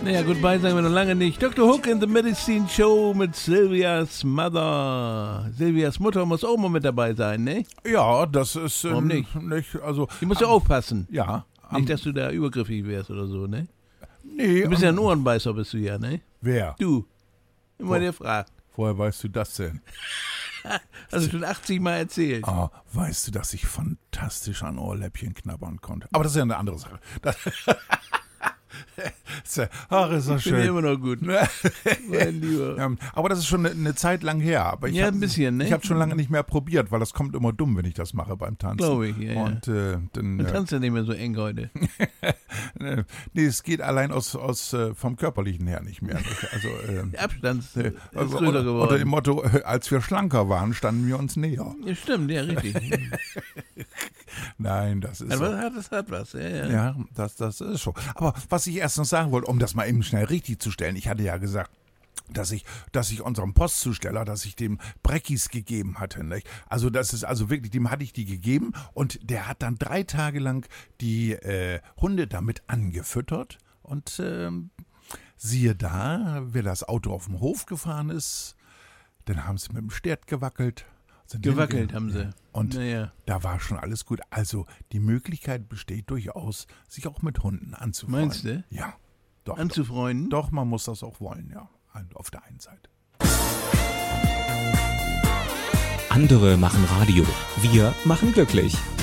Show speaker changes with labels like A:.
A: Naja, goodbye sagen wir noch lange nicht. Dr. Hook in the Medicine Show mit Sylvias Mother. Sylvias Mutter muss auch mal mit dabei sein, ne?
B: Ja, das ist...
A: Warum nicht?
B: Also,
A: Die muss ja aufpassen.
B: Ja.
A: Nicht, dass du da übergriffig wärst oder so, ne?
B: Nee.
A: Du bist ja ein Ohrenbeißer, bist du ja, ne?
B: Wer?
A: Du. Immer der fragt.
B: Woher weißt du das denn?
A: Also schon 80 Mal erzählt.
B: Weißt du, dass ich fantastisch an Ohrläppchen knabbern konnte? Aber das ist ja eine andere Sache. Ach, ist doch schön.
A: Ich bin immer noch gut. Mein Lieber.
B: Ja, aber das ist schon eine Zeit lang her. Aber
A: ein bisschen, ne?
B: Ich habe schon lange nicht mehr probiert, weil das kommt immer dumm, wenn ich das mache beim Tanzen.
A: Glaube ich, ja.
B: Und dann...
A: Man tanzt ja nicht mehr so eng heute.
B: Nee, es geht allein vom Körperlichen her nicht mehr. Also,
A: Der Abstand ist
B: also,
A: größer geworden.
B: Unter dem Motto, als wir schlanker waren, standen wir uns näher.
A: Ja, stimmt, ja, richtig.
B: Nein, das ist so.
A: Das hat was, ja.
B: Ja, das ist schon. Aber was ich erst noch sagen wollte, um das mal eben schnell richtig zu stellen, ich hatte ja gesagt, dass ich unserem Postzusteller, dass ich dem Breckis gegeben hatte. Nicht? Also das ist also wirklich, dem hatte ich die gegeben und der hat dann 3 Tage lang die Hunde damit angefüttert und siehe da, wie das Auto auf dem Hof gefahren ist, dann haben sie mit dem Stert gewackelt.
A: Gewackelt haben sie.
B: Und da war schon alles gut. Also die Möglichkeit besteht durchaus, sich auch mit Hunden anzufreunden.
A: Meinst du?
B: Ja. Doch,
A: anzufreunden?
B: Doch, man muss das auch wollen, ja. Auf der einen Seite.
C: Andere machen Radio. Wir machen glücklich.